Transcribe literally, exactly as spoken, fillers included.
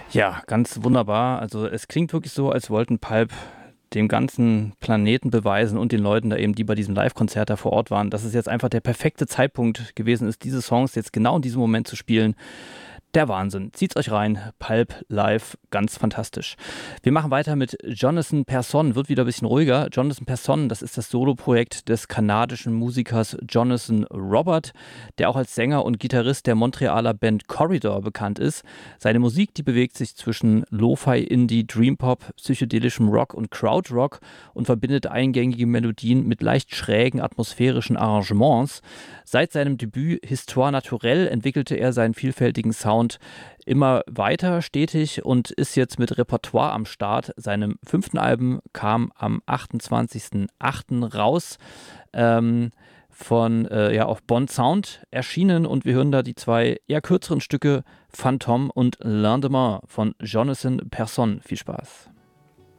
Ja, ganz wunderbar. Also es klingt wirklich so, als wollten Pulp dem ganzen Planeten beweisen und den Leuten da eben, die bei diesem Live-Konzert da vor Ort waren, dass es jetzt einfach der perfekte Zeitpunkt gewesen ist, diese Songs jetzt genau in diesem Moment zu spielen. Der Wahnsinn. Zieht's euch rein. Pulp live, ganz fantastisch. Wir machen weiter mit Jonathan Persson. Wird wieder ein bisschen ruhiger. Jonathan Persson, das ist das Soloprojekt des kanadischen Musikers Jonathan Robert, der auch als Sänger und Gitarrist der Montrealer Band Corridor bekannt ist. Seine Musik, die bewegt sich zwischen Lo-Fi, Indie, Dreampop, psychedelischem Rock und Krautrock und verbindet eingängige Melodien mit leicht schrägen atmosphärischen Arrangements. Seit seinem Debüt Histoire Naturelle entwickelte er seinen vielfältigen Sound immer weiter, stetig und ist jetzt mit Repertoire am Start. Seinem fünften Album kam am achtundzwanzigsten achten raus, ähm, von äh, ja auf Bond Sound erschienen, und wir hören da die zwei eher kürzeren Stücke Phantom und Lendemain von Jonathan Persson. Viel Spaß.